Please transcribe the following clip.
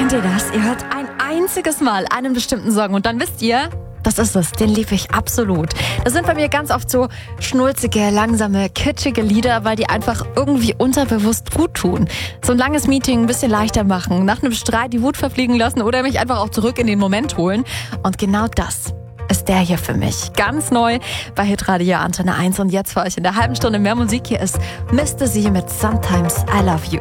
Kennt ihr das? Ihr hört ein einziges Mal einen bestimmten Song und dann wisst ihr, das ist es, den liebe ich absolut. Das sind bei mir ganz oft so schnulzige, langsame, kitschige Lieder, weil die einfach irgendwie unterbewusst gut tun. So ein langes Meeting ein bisschen leichter machen, nach einem Streit die Wut verfliegen lassen oder mich einfach auch zurück in den Moment holen. Und genau das ist der hier für mich. Ganz neu bei Hitradio Antenne 1 und jetzt für euch in der halben Stunde mehr Musik. Hier ist Mr. Z mit Sometimes I Love You.